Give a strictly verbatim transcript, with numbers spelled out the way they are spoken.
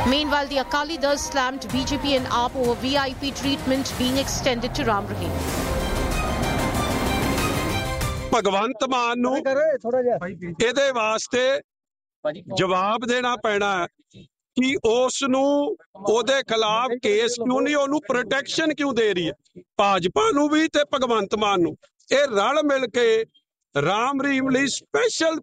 Meanwhile, the Akali Dal slammed B J P and A A P over V I P treatment being extended to Ram Rahim. Bhagwant Mann ਨੂੰ ਇਹਦੇ ਵਾਸਤੇ ਜਵਾਬ ਦੇਣਾ ਪੈਣਾ ਕਿ ਉਸ ਨੂੰ ਉਹਦੇ ਖਿਲਾਫ ਕੇਸ ਕਿਉਂ ਨਹੀਂ, ਉਹਨੂੰ ਪ੍ਰੋਟੈਕਸ਼ਨ ਕਿਉਂ ਦੇ ਰਹੀ ਹੈ ਭਾਜਪਾ ਨੂੰ ਵੀ ਤੇ ਭਗਵੰਤ ਮਾਨ ਨੂੰ। ਇਹ ਰਲ ਮਿਲ ਕੇ ਰਾਮ ਰਹੀਮ ਲਈ ਸਪੈਸ਼ਲ